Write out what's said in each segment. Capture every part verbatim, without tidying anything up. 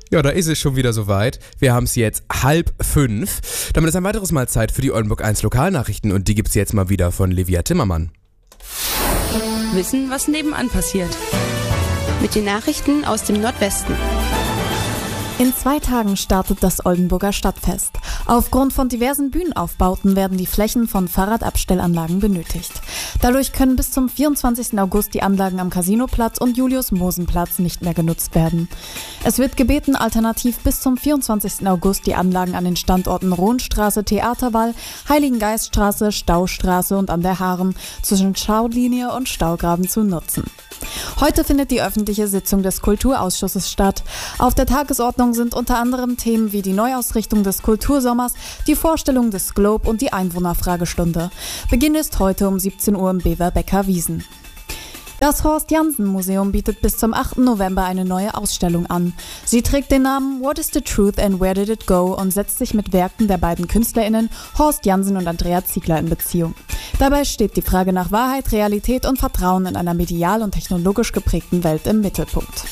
Ja, da ist es schon wieder soweit. Wir haben es jetzt halb fünf. Damit ist ein weiteres Mal Zeit für die Oldenburg eins Lokalnachrichten und die gibt's jetzt mal wieder von Livia Timmermann. Wissen, was nebenan passiert. Mit den Nachrichten aus dem Nordwesten. In zwei Tagen startet das Oldenburger Stadtfest. Aufgrund von diversen Bühnenaufbauten werden die Flächen von Fahrradabstellanlagen benötigt. Dadurch können bis zum vierundzwanzigsten August die Anlagen am Casinoplatz und Julius-Mosen-Platz nicht mehr genutzt werden. Es wird gebeten, alternativ bis zum vierundzwanzigsten August die Anlagen an den Standorten Rohnstraße, Theaterwall, Heiligengeiststraße, Staustraße und an der Haaren zwischen Schaulinie und Staugraben zu nutzen. Heute findet die öffentliche Sitzung des Kulturausschusses statt. Auf der Tagesordnung sind unter anderem Themen wie die Neuausrichtung des Kultursommers, die Vorstellung des Globe und die Einwohnerfragestunde. Beginn ist heute um siebzehn Uhr im Beverbecker Wiesen. Das Horst-Janssen-Museum bietet bis zum achten November eine neue Ausstellung an. Sie trägt den Namen What is the Truth and Where did it go und setzt sich mit Werken der beiden KünstlerInnen Horst Janssen und Andrea Ziegler in Beziehung. Dabei steht die Frage nach Wahrheit, Realität und Vertrauen in einer medial und technologisch geprägten Welt im Mittelpunkt.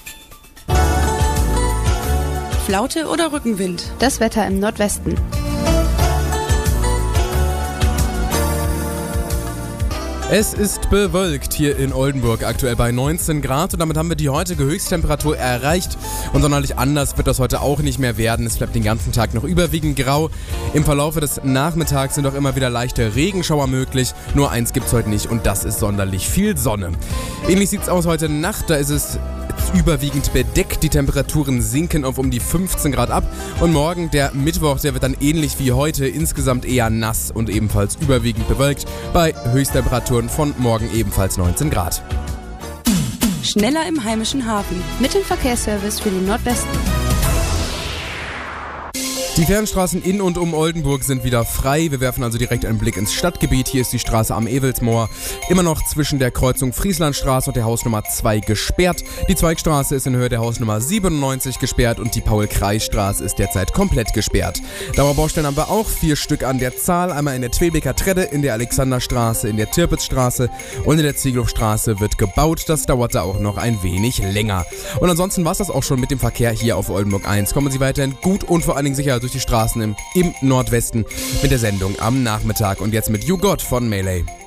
Flaute oder Rückenwind? Das Wetter im Nordwesten. Es ist bewölkt hier in Oldenburg, aktuell bei neunzehn Grad und damit haben wir die heutige Höchsttemperatur erreicht und sonderlich anders wird das heute auch nicht mehr werden. Es bleibt den ganzen Tag noch überwiegend grau. Im Verlaufe des Nachmittags sind auch immer wieder leichte Regenschauer möglich, nur eins gibt's heute nicht und das ist sonderlich viel Sonne. Ähnlich sieht's aus heute Nacht, da ist es überwiegend bedeckt, die Temperaturen sinken auf um die fünfzehn Grad ab und morgen, der Mittwoch, der wird dann ähnlich wie heute insgesamt eher nass und ebenfalls überwiegend bewölkt, bei Höchsttemperaturen von morgen ebenfalls neunzehn Grad. Schneller im heimischen Hafen. Mit dem Verkehrsservice für den Nordwesten. Die Fernstraßen in und um Oldenburg sind wieder frei. Wir werfen also direkt einen Blick ins Stadtgebiet. Hier ist die Straße am Ewelsmoor immer noch zwischen der Kreuzung Frieslandstraße und der Hausnummer zwei gesperrt. Die Zweigstraße ist in Höhe der Hausnummer siebenundneunzig gesperrt und die Paul-Kreis-Straße ist derzeit komplett gesperrt. Dauerbaustellen haben wir auch, vier Stück an der Zahl. Einmal in der Twelbeker Tredde, in der Alexanderstraße, in der Tirpitzstraße und in der Ziegelhofstraße wird gebaut. Das dauerte auch noch ein wenig länger. Und ansonsten war es das auch schon mit dem Verkehr hier auf Oldenburg eins. Kommen Sie weiterhin gut und vor allen Dingen sicher durch die Straßen im, im Nordwesten mit der Sendung am Nachmittag. Und jetzt mit You Got von Melee.